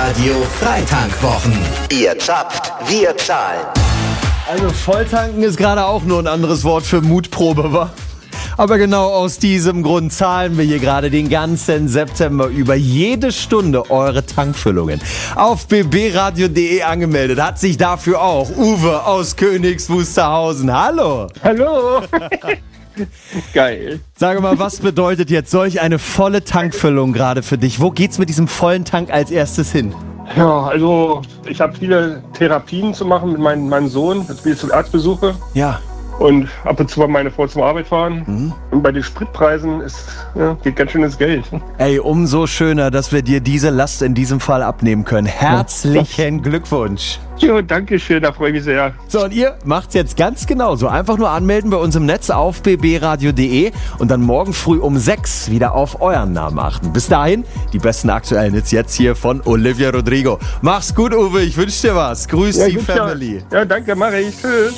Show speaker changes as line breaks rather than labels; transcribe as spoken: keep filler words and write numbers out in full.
Radio Freitankwwochen. Ihr zapft, wir zahlen.
Also Volltanken ist gerade auch nur ein anderes Wort für Mutprobe, wa? Aber genau aus diesem Grund zahlen wir hier gerade den ganzen September über jede Stunde eure Tankfüllungen. Auf b b radio punkt d e angemeldet hat sich dafür auch Uwe aus Königs Wusterhausen. Hallo!
Hallo! Geil.
Sag mal, was bedeutet jetzt solch eine volle Tankfüllung gerade für dich? Wo geht's mit diesem vollen Tank als erstes hin?
Ja, also ich habe viele Therapien zu machen mit meinem, meinem Sohn, jetzt bin ich zum Arztbesuche.
Ja.
Und ab und zu mal meine Frau zum Arbeit fahren.
Mhm.
Und bei den Spritpreisen ist, ja, geht ganz schönes Geld.
Ey, umso schöner, dass wir dir diese Last in diesem Fall abnehmen können. Herzlichen Glückwunsch.
Jo, danke schön, da freue ich mich sehr.
So, und ihr macht's jetzt ganz genauso. Einfach nur anmelden bei uns im Netz auf b b radio punkt d e und dann morgen früh um sechs wieder auf euren Namen achten. Bis dahin, die besten aktuellen Hits jetzt hier von Olivia Rodrigo. Mach's gut, Uwe, ich wünsche dir was. Grüß
Ja,
die
gut,
Family.
Ja, ja danke, mache ich. Tschüss.